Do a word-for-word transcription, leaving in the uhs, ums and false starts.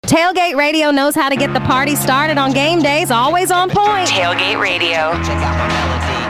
Tailgate Radio knows how to get the party started on game days, always on point. Tailgate Radio. Check out my melody.